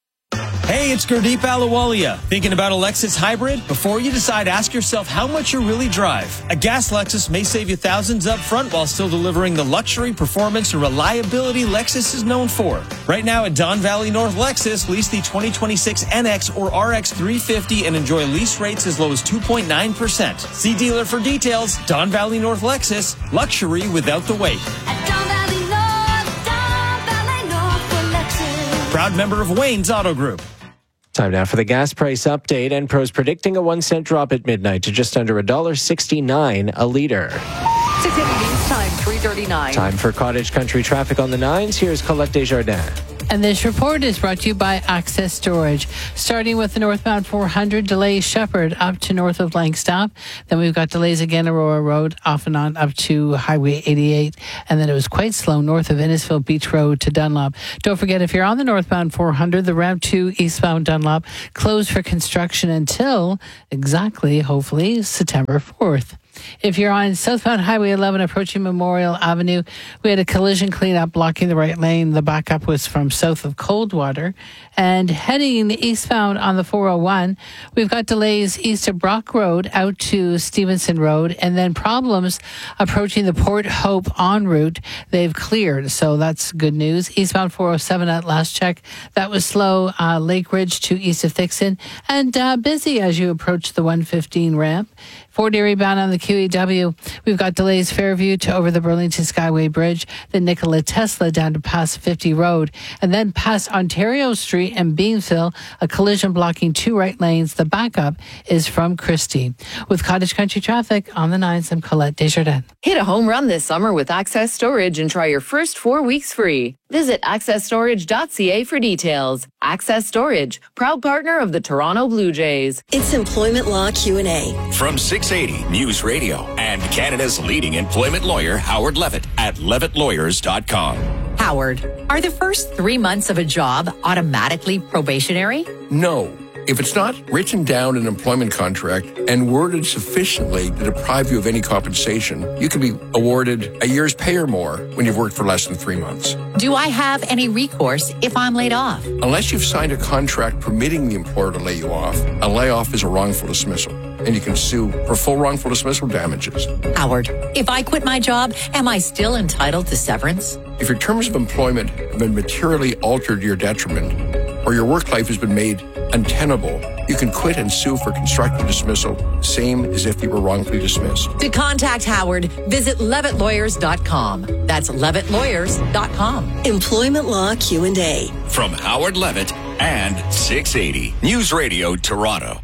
Hey, it's Gurdeep Ahluwalia. Thinking about a Lexus hybrid? Before you decide, ask yourself how much you really drive. A gas Lexus may save you thousands up front while still delivering the luxury, performance, and reliability Lexus is known for. Right now at Don Valley North Lexus, lease the twenty twenty-six N X or R X three fifty and enjoy lease rates as low as two point nine percent. See dealer for details. Don Valley North Lexus, luxury without the wait. Proud member of Wayne's Auto Group. Time now for the gas price update. Enpro's predicting a one cent drop at midnight to just under one dollar sixty-nine a litre. six eighty News Time, three thirty-nine. Time for Cottage Country traffic on the nines. Here's Colette Desjardins. And this report is brought to you by Access Storage. Starting with the northbound four hundred, delays Shepherd up to north of Langstaff. Then we've got delays again Aurora Road off and on up to Highway eighty-eight. And then it was quite slow north of Innisfil Beach Road to Dunlop. Don't forget, if you're on the northbound four hundred, the Route two eastbound Dunlop closed for construction until exactly, hopefully, September fourth. If you're on southbound Highway eleven approaching Memorial Avenue, we had a collision cleanup blocking the right lane. The backup was from south of Coldwater. And heading eastbound on the four oh one, we've got delays east of Brock Road out to Stevenson Road, and then problems approaching the Port Hope en route. They've cleared, so that's good news. Eastbound four oh seven at last check, that was slow. Uh, Lake Ridge to east of Thixon, and uh, busy as you approach the one fifteen ramp. Fort Erie bound on the Q E W. We've got delays Fairview to over the Burlington Skyway Bridge, then Nikola Tesla down to past fifty Road, and then past Ontario Street and Beamsville, a collision blocking two right lanes. The backup is from Christie. With Cottage Country traffic on the nines, I'm Colette Desjardins. Hit a home run this summer with Access Storage and try your first four weeks free. Visit access storage dot c a for details. Access Storage, proud partner of the Toronto Blue Jays. It's Employment Law Q and A. From six eighty News Radio and Canada's leading employment lawyer, Howard Levitt, at levitt lawyers dot com. Howard, are the first three months of a job automatically probationary? No. If it's not written down in an employment contract and worded sufficiently to deprive you of any compensation, you can be awarded a year's pay or more when you've worked for less than three months. Do I have any recourse if I'm laid off? Unless you've signed a contract permitting the employer to lay you off, a layoff is a wrongful dismissal, and you can sue for full wrongful dismissal damages. Howard, if I quit my job, am I still entitled to severance? If your terms of employment have been materially altered to your detriment, or your work life has been made untenable, you can quit and sue for constructive dismissal, same as if you were wrongfully dismissed. To contact Howard, visit levitt lawyers dot com. That's levitt lawyers dot com. Employment Law Q and A. From Howard Levitt and six eighty News Radio Toronto.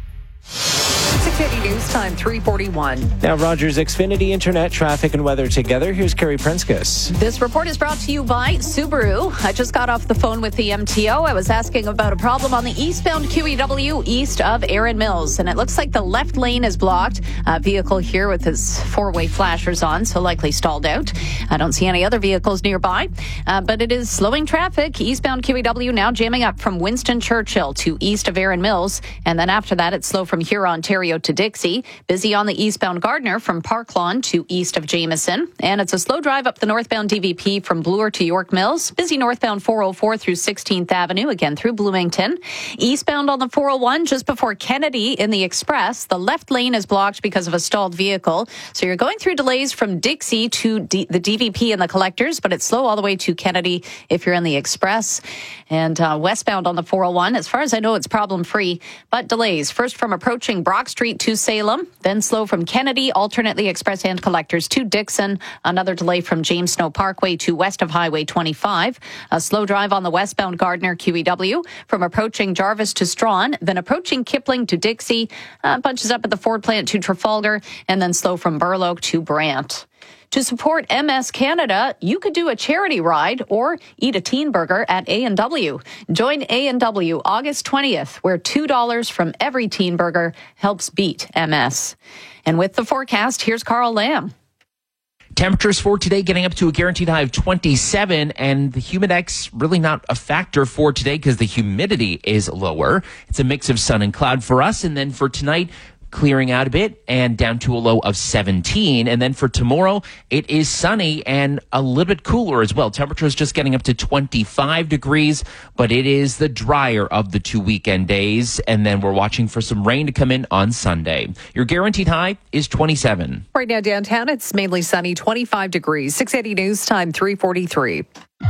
six eighty News Time, three forty-one. Now Rogers Xfinity Internet traffic and weather together. Here's Carrie Prenskus. This report is brought to you by Subaru. I just got off the phone with the M T O. I was asking about a problem on the eastbound Q E W east of Erin Mills, and it looks like the left lane is blocked. A vehicle here with his four-way flashers on, so likely stalled out. I don't see any other vehicles nearby, uh, but it is slowing traffic. Eastbound Q E W now jamming up from Winston Churchill to east of Erin Mills, and then after that it's slow from here, Ontario to Dixie. Busy on the eastbound Gardner from Park Lawn to east of Jameson. And it's a slow drive up the northbound D V P from Bloor to York Mills. Busy northbound four oh four through sixteenth Avenue, again through Bloomington. Eastbound on the four oh one just before Kennedy in the Express. The left lane is blocked because of a stalled vehicle. So you're going through delays from Dixie to D- the D V P and the Collectors, but it's slow all the way to Kennedy if you're in the Express. And uh, westbound on the four oh one, as far as I know, it's problem-free, but delays. First from approaching Brock Street to Salem, then slow from Kennedy, alternately Express and Collectors to Dixon. Another delay from James Snow Parkway to west of Highway twenty-five. A slow drive on the westbound Gardner Q E W from approaching Jarvis to Strawn, then approaching Kipling to Dixie, uh, bunches up at the Ford plant to Trafalgar, and then slow from Burloak to Brant. To support M S Canada, you could do a charity ride or eat a teen burger at A and W. Join A and W August twentieth, where two dollars from every teen burger helps beat M S. And with the forecast, here's Carl Lamb. Temperatures for today getting up to a guaranteed high of twenty-seven, and the humidex really not a factor for today because the humidity is lower. It's a mix of sun and cloud for us, and then for tonight, clearing out a bit and down to a low of seventeen. And then for tomorrow, it is sunny and a little bit cooler as well. Temperatures just getting up to twenty-five degrees, but it is the drier of the two weekend days. And then we're watching for some rain to come in on Sunday. Your guaranteed high is twenty-seven. Right now downtown, it's mainly sunny, twenty-five degrees. six eighty News Time, three forty-three.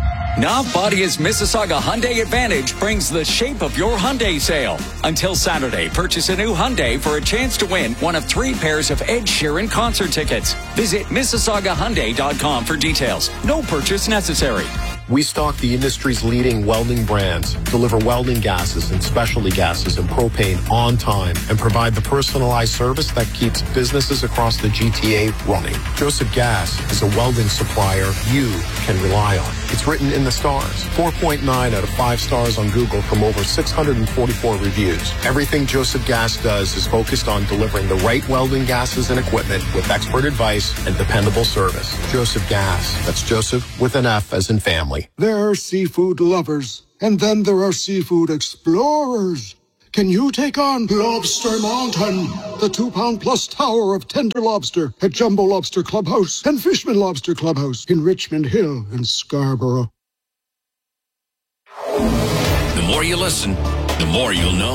Now Bodia's Mississauga Hyundai Advantage brings the shape of your Hyundai sale. Until Saturday, purchase a new Hyundai for a chance to win one of three pairs of Ed Sheeran concert tickets. Visit Mississauga Hyundai dot com for details. No purchase necessary. We stock the industry's leading welding brands, deliver welding gases and specialty gases and propane on time, and provide the personalized service that keeps businesses across the G T A running. Joseph Gas is a welding supplier you can rely on. It's written in the stars. four point nine out of five stars on Google from over six hundred forty-four reviews. Everything Joseph Gas does is focused on delivering the right welding gases and equipment with expert advice and dependable service. Joseph Gas. That's Joseph with an F as in family. There are seafood lovers, and then there are seafood explorers. Can you take on Lobster Mountain, the two-pound plus tower of tender lobster at Jumbo Lobster Clubhouse and Fishman Lobster Clubhouse in Richmond Hill and Scarborough? The more you listen, the more you'll know.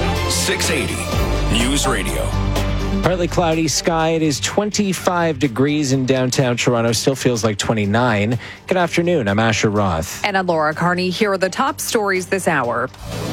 six eighty News Radio. Partly cloudy sky. It is twenty-five degrees in downtown Toronto. Still feels like twenty-nine. Good afternoon. I'm Asher Roth. And I'm Laura Carney. Here are the top stories this hour.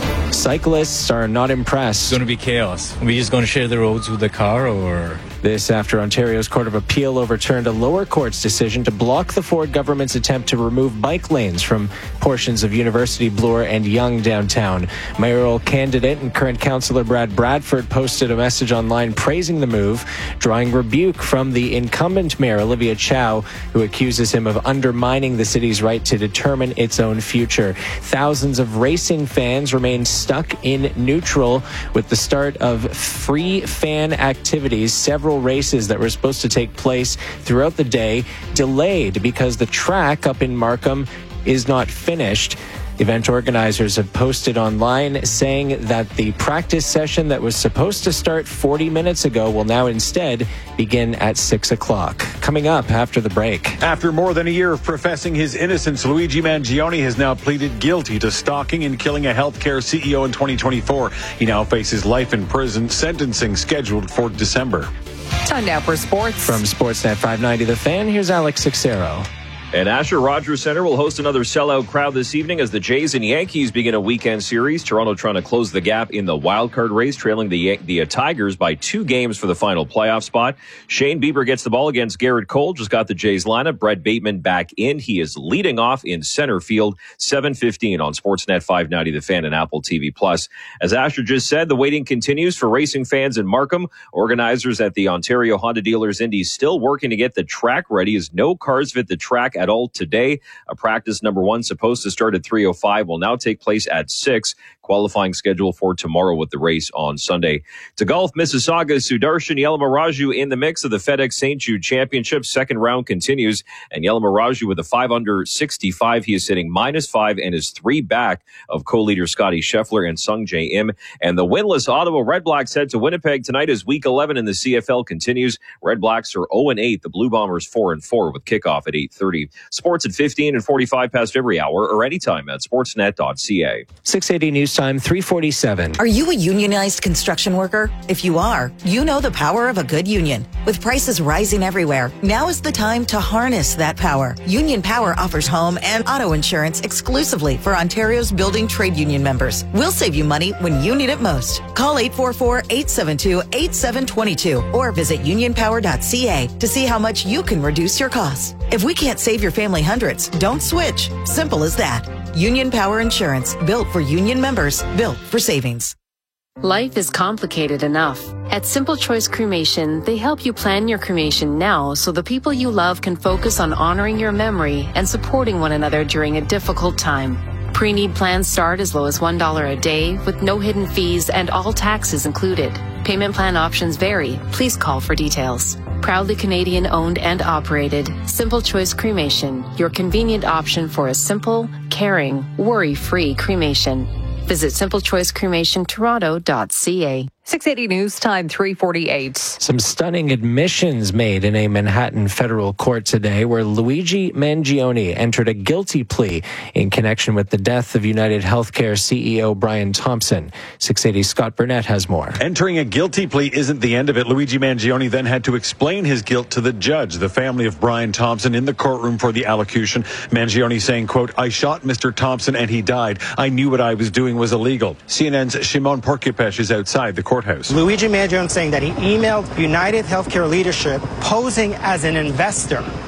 Cyclists are not impressed. It's going to be chaos. Are we just going to share the roads with the car, or? This after Ontario's Court of Appeal overturned a lower court's decision to block the Ford government's attempt to remove bike lanes from portions of University, Bloor and Yonge downtown. Mayoral candidate and current councillor Brad Bradford posted a message online praising the move, drawing rebuke from the incumbent mayor, Olivia Chow, who accuses him of undermining the city's right to determine its own future. Thousands of racing fans remain stuck in neutral with the start of free fan activities. Several races that were supposed to take place throughout the day delayed because the track up in Markham is not finished. Event organizers have posted online saying that the practice session that was supposed to start forty minutes ago will now instead begin at six o'clock. Coming up after the break. After more than a year of professing his innocence, Luigi Mangione has now pleaded guilty to stalking and killing a healthcare C E O in twenty twenty-four. He now faces life in prison, sentencing scheduled for December. Time now for sports. From Sportsnet five ninety The Fan, here's Alex Sixero. And Asher Rogers Center will host another sellout crowd this evening as the Jays and Yankees begin a weekend series. Toronto trying to close the gap in the wildcard race, trailing the the uh, Tigers by two games for the final playoff spot. Shane Bieber gets the ball against Garrett Cole. Just got the Jays lineup. Brett Bateman back in. He is leading off in center field. seven fifteen on Sportsnet five ninety The Fan and Apple T V Plus. As Asher just said, the waiting continues for racing fans in Markham. Organizers at the Ontario Honda Dealers Indy still working to get the track ready as no cars fit the track at all today. A practice number one supposed to start at three oh five will now take place at six. Qualifying schedule for tomorrow with the race on Sunday. To golf, Mississauga's Sudarshan Yalamaraju in the mix of the FedEx Saint Jude Championship. Second round continues, and Yalamaraju with a five under sixty-five. He is sitting minus five and is three back of co-leader Scotty Scheffler and Sung Jae Im. And the winless Ottawa Red Blacks head to Winnipeg tonight as week eleven in the C F L continues. Red Blacks are oh and eight. The Blue Bombers four and four with kickoff at eight thirty. Sports at fifteen and forty-five past every hour or anytime at sportsnet dot c a. six eighty News Time, three forty-seven. Are you a unionized construction worker? If you are, you know the power of a good union. With prices rising everywhere, now is the time to harness that power. Union Power offers home and auto insurance exclusively for Ontario's building trade union members. We'll save you money when you need it most. Call eight four four, eight seven two, eight seven two two or visit union power dot c a to see how much you can reduce your costs. If we can't save your family hundreds, don't switch. Simple as that. Union Power Insurance, built for union members, built for savings. Life is complicated enough. At Simple Choice Cremation, they help you plan your cremation now so the people you love can focus on honoring your memory and supporting one another during a difficult time. Pre-need plans start as low as one dollar a day with no hidden fees and all taxes included. Payment plan options vary. Please call for details. Proudly Canadian owned and operated, Simple Choice Cremation, your convenient option for a simple, caring, worry-free cremation. Visit simple choice cremation toronto dot c a. six eighty News Time, three forty-eight. Some stunning admissions made in a Manhattan federal court today where Luigi Mangione entered a guilty plea in connection with the death of United Healthcare C E O Brian Thompson. six eighty Scott Burnett has more. Entering a guilty plea isn't the end of it. Luigi Mangione then had to explain his guilt to the judge, the family of Brian Thompson, in the courtroom for the allocution. Mangione saying, quote, "I shot Mister Thompson and he died. I knew what I was doing was illegal." C N N's Shimon Porcupech is outside the courthouse. Luigi Mangione saying that he emailed United Healthcare leadership posing as an investor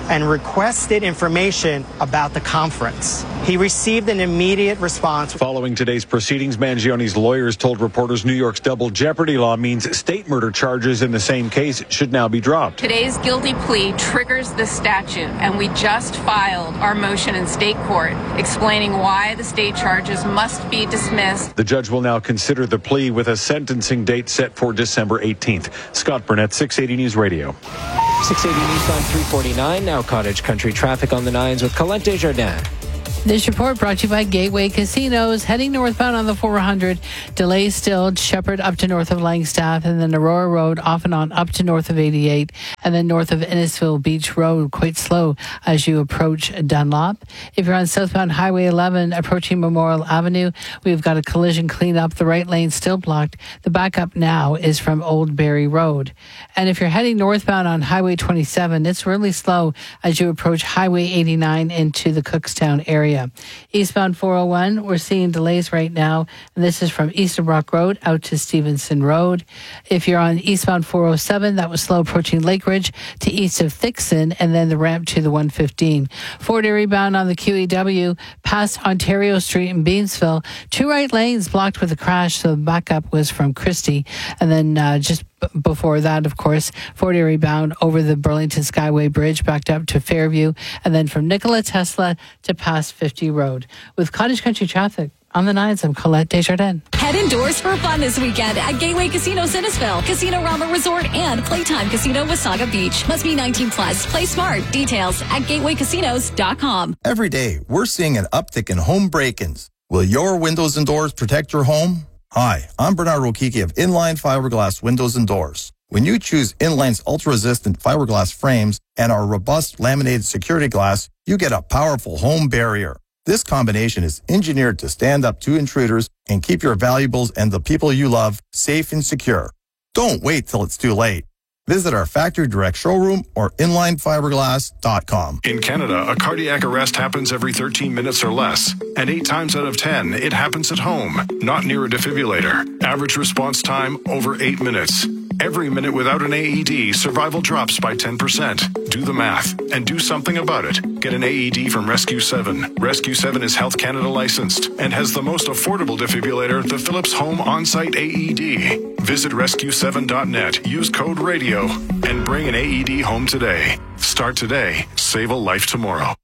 and requested information about the conference. He received an immediate response. Following today's proceedings, Mangione's lawyers told reporters New York's double jeopardy law means state murder charges in the same case should now be dropped. Today's guilty plea triggers the statute, and we just filed our motion in state court explaining why the state charges must be dismissed. The judge will now consider the plea with a sentencing date set for December eighteenth. Scott Burnett, six eighty News Radio. six eighty News on three forty-nine. Now Cottage Country traffic on the nines with Colette Desjardins. This report brought to you by Gateway Casinos. Heading northbound on the four hundred. Delays still. Shepherd up to north of Langstaff, and then Aurora Road off and on up to north of eighty-eight, and then north of Innisfil Beach Road quite slow as you approach Dunlop. If you're on southbound Highway eleven approaching Memorial Avenue, we've got a collision cleanup. The right lane still blocked. The backup now is from Old Barry Road. And if you're heading northbound on Highway twenty-seven, it's really slow as you approach Highway eighty-nine into the Cookstown area. Eastbound four oh one, we're seeing delays right now, and this is from Eastern Rock Road out to Stevenson Road. If you're on eastbound four oh seven, that was slow approaching Lake Ridge to east of Thixon, and then the ramp to the one fifteen. Fort Erie bound on the Q E W past Ontario Street in Beamsville. Two right lanes blocked with a crash, so the backup was from Christie, and then uh, just before that, of course, Fort Erie bound over the Burlington Skyway Bridge backed up to Fairview, and then from Nikola Tesla to past fifty Road. With Cottage Country traffic on the nines, I'm Colette Desjardins. Head indoors for fun this weekend at Gateway Casino Innisfil, Casino Rama Resort, and Playtime Casino Wasaga Beach. Must be nineteen plus. Play smart. Details at gateway casinos dot com. Every day, we're seeing an uptick in home break-ins. Will your windows and doors protect your home? Hi, I'm Bernard Rokiki of Inline Fiberglass Windows and Doors. When you choose Inline's ultra-resistant fiberglass frames and our robust laminated security glass, you get a powerful home barrier. This combination is engineered to stand up to intruders and keep your valuables and the people you love safe and secure. Don't wait till it's too late. Visit our factory direct showroom or inline fiberglass dot com. In Canada, a cardiac arrest happens every thirteen minutes or less, and eight times out of ten, it happens at home, not near a defibrillator. Average response time, over eight minutes. Every minute without an A E D, survival drops by ten percent. Do the math and do something about it. Get an A E D from Rescue seven. Rescue seven is Health Canada licensed and has the most affordable defibrillator, the Philips Home On-Site A E D. Visit rescue seven dot net, use code radio, and bring an A E D home today. Start today, save a life tomorrow.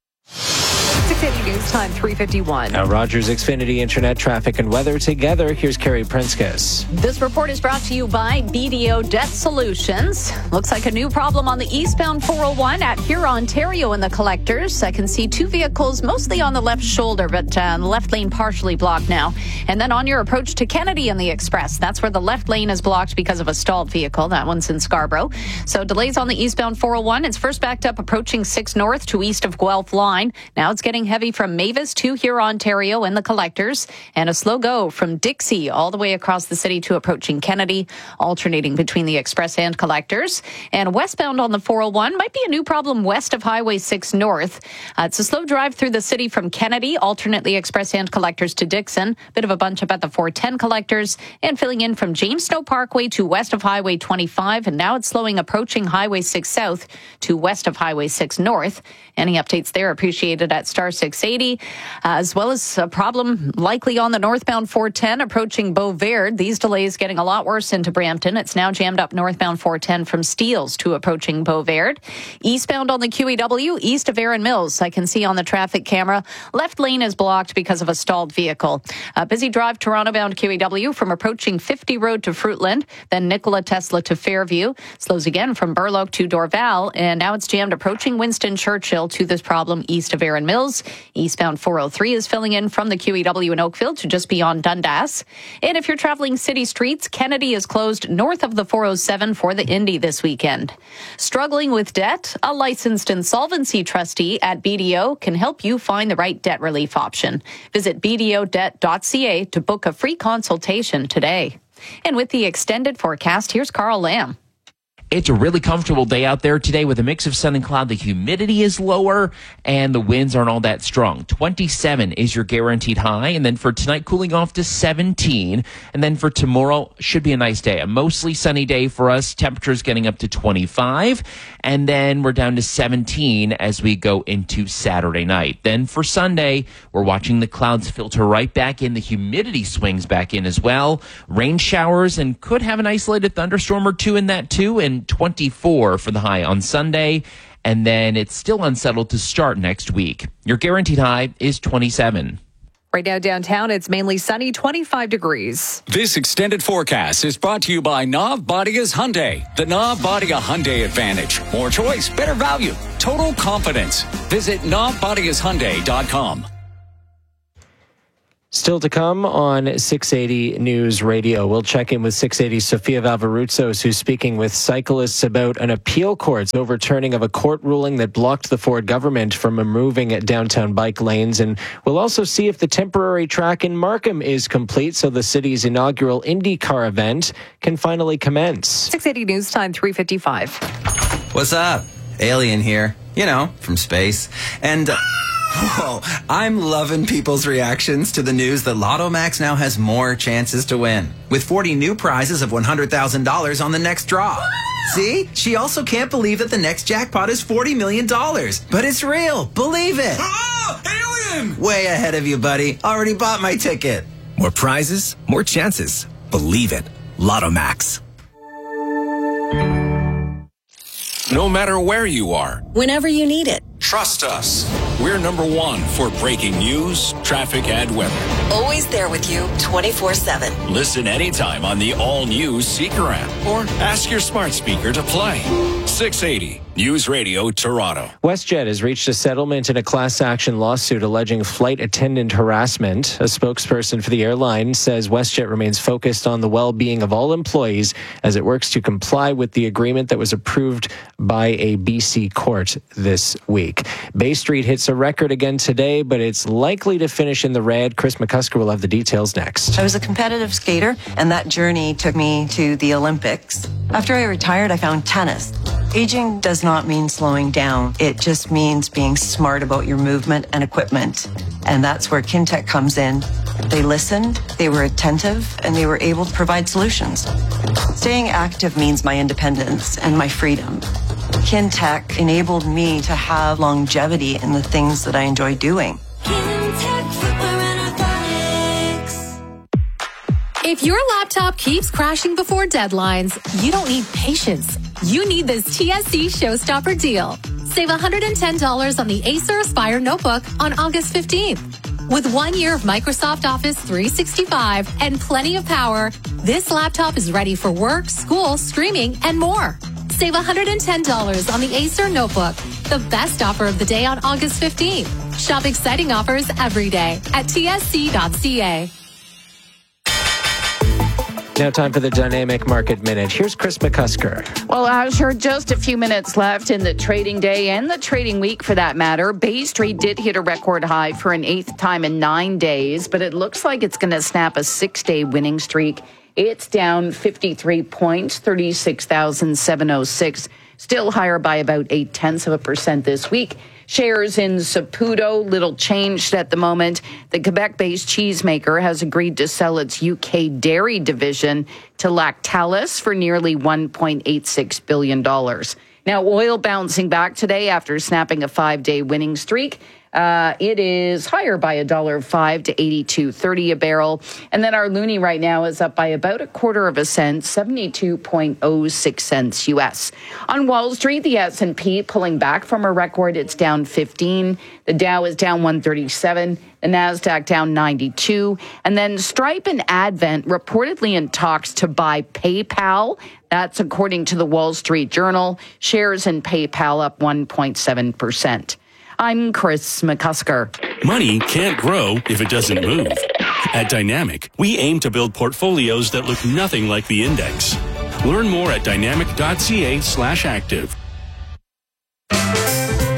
six eighty News Time, three fifty-one. Now Rogers Xfinity Internet traffic and weather together. Here's Carrie Prinskus. This report is brought to you by B D O Debt Solutions. Looks like a new problem on the eastbound four oh one at Huron, Ontario in the collectors. I can see two vehicles mostly on the left shoulder, but uh, the left lane partially blocked now. And then on your approach to Kennedy in the Express, that's where the left lane is blocked because of a stalled vehicle. That one's in Scarborough. So delays on the eastbound four oh one. It's first backed up approaching six North to east of Guelph Line. Now it's getting heavy from Mavis to Huron, Ontario in the collectors, and a slow go from Dixie all the way across the city to approaching Kennedy, alternating between the Express and collectors. And westbound on the four oh one might be a new problem west of Highway six North. Uh, it's a slow drive through the city from Kennedy, alternately Express and collectors to Dixon. Bit of a bunch up at the four ten collectors, and filling in from James Snow Parkway to west of Highway twenty-five, and now it's slowing approaching Highway six South to west of Highway six North. Any updates there appreciated at star six eighty, uh, as well as a problem likely on the northbound four ten approaching Beauverde. These delays getting a lot worse into Brampton. It's now jammed up northbound four ten from Steeles to approaching Beauverde. Eastbound on the Q E W, east of Erin Mills. I can see on the traffic camera, left lane is blocked because of a stalled vehicle. A busy drive Toronto-bound Q E W from approaching fifty Road to Fruitland, then Nikola Tesla to Fairview. Slows again from Burloak to Dorval, and now it's jammed approaching Winston Churchill to this problem east of Erin Mills. Eastbound four oh three is filling in from the Q E W in Oakville to just beyond Dundas. And if you're traveling city streets, Kennedy is closed north of the four oh seven for the Indy this weekend. Struggling with debt? A licensed insolvency trustee at B D O can help you find the right debt relief option. Visit b d o debt dot c a to book a free consultation today. And with the extended forecast, here's Carl Lamb. It's a really comfortable day out there today with a mix of sun and cloud. The humidity is lower and the winds aren't all that strong. twenty-seven is your guaranteed high. And then for tonight, cooling off to seventeen. And then for tomorrow, should be a nice day. A mostly sunny day for us. Temperatures getting up to twenty-five. And then we're down to seventeen as we go into Saturday night. Then for Sunday, we're watching the clouds filter right back in. The humidity swings back in as well. Rain showers and could have an isolated thunderstorm or two in that too. And twenty-four for the high on Sunday, and then it's still unsettled to start next week. Your guaranteed high is twenty-seven. Right now downtown, it's mainly sunny, twenty-five degrees. This extended forecast is brought to you by Navbadia's Hyundai. The Navbadia Hyundai Advantage. More choice, better value, total confidence. Visit Navbadias Hyundai dot com. Still to come on six eighty News Radio. We'll check in with six eighty's Sofia Valvaroutsos, who's speaking with cyclists about an appeal court's overturning of a court ruling that blocked the Ford government from removing downtown bike lanes. And we'll also see if the temporary track in Markham is complete so the city's inaugural IndyCar event can finally commence. six eighty News Time, three fifty-five. What's up? Alien here. You know, from space. And... Uh, Whoa, I'm loving people's reactions to the news that Lotto Max now has more chances to win, with forty new prizes of one hundred thousand dollars on the next draw. See? She also can't believe that the next jackpot is forty million dollars. But it's real. Believe it. Oh, alien! Way ahead of you, buddy. Already bought my ticket. More prizes, more chances. Believe it. Lotto Max. No matter where you are, whenever you need it, trust us. We're number one for breaking news, traffic, and weather. Always there with you twenty-four seven. Listen anytime on the all-new Seeker app or ask your smart speaker to play. six eighty News Radio Toronto. WestJet has reached a settlement in a class action lawsuit alleging flight attendant harassment. A spokesperson for the airline says WestJet remains focused on the well-being of all employees as it works to comply with the agreement that was approved by a B C court this week. Bay Street hits a record again today, but it's likely to finish in the red. Chris McCusker will have the details next. I was a competitive skater, and that journey took me to the Olympics. After I retired, I found tennis. Aging does not mean slowing down. It just means being smart about your movement and equipment. And that's where Kintec comes in. They listened, they were attentive, and they were able to provide solutions. Staying active means my independence and my freedom. Kintec enabled me to have longevity in the things that I enjoy doing. If your laptop keeps crashing before deadlines, you don't need patience. You need this T S C Showstopper deal. Save one hundred ten dollars on the Acer Aspire notebook on August fifteenth. With one year of Microsoft Office three sixty-five and plenty of power, this laptop is ready for work, school, streaming, and more. Save one hundred ten dollars on the Acer notebook, the best offer of the day on August fifteenth. Shop exciting offers every day at T S C dot C A. Now time for the Dynamic Market Minute. Here's Chris McCusker. Well, Asher, just a few minutes left in the trading day and the trading week for that matter. Bay Street did hit a record high for an eighth time in nine days, but it looks like it's going to snap a six-day winning streak. It's down fifty-three points, thirty-six thousand seven hundred six, still higher by about eight tenths of a percent this week. Shares in Saputo, little changed at the moment. The Quebec-based cheesemaker has agreed to sell its U K dairy division to Lactalis for nearly one point eight six billion dollars. Now, oil bouncing back today after snapping a five-day winning streak. Uh, it is higher by a dollar five to eighty-two thirty a barrel. And then our loonie right now is up by about a quarter of a cent, seventy-two point oh six cents U S. On Wall Street, the S and P pulling back from a record. It's down fifteen. The Dow is down one thirty-seven. The NASDAQ down ninety-two. And then Stripe and Advent reportedly in talks to buy PayPal. That's according to the Wall Street Journal. Shares in PayPal up one point seven percent. I'm Chris McCusker. Money can't grow if it doesn't move. At Dynamic, we aim to build portfolios that look nothing like the index. Learn more at dynamic dot c a slash active.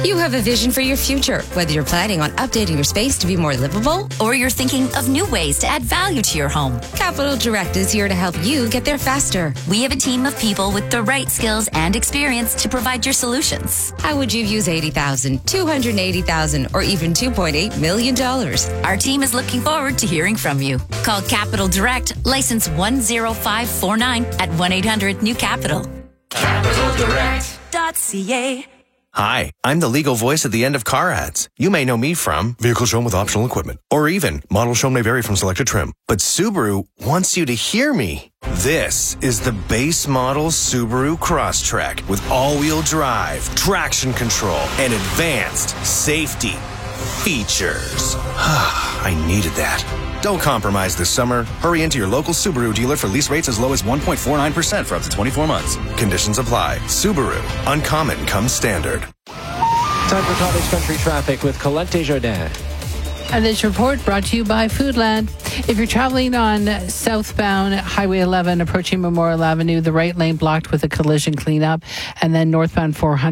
You have a vision for your future, whether you're planning on updating your space to be more livable, or you're thinking of new ways to add value to your home. Capital Direct is here to help you get there faster. We have a team of people with the right skills and experience to provide your solutions. How would you use eighty thousand dollars, two hundred eighty thousand dollars, or even two point eight million dollars? Our team is looking forward to hearing from you. Call Capital Direct, license one zero five four nine at one eight hundred new capital. capital direct dot c a. Hi, I'm the legal voice at the end of car ads. You may know me from vehicle shown with optional equipment, or even model shown may vary from selected trim. But Subaru wants you to hear me. This is the base model Subaru Crosstrek with all-wheel drive, traction control, and advanced safety features. I needed that. Don't compromise this summer. Hurry into your local Subaru dealer for lease rates as low as one point four nine percent for up to twenty-four months. Conditions apply. Subaru. Uncommon comes standard. Time for Cottage Country traffic with Colette Desjardins. And this report brought to you by Foodland. If you're traveling on southbound Highway eleven approaching Memorial Avenue, the right lane blocked with a collision cleanup, and then northbound four hundred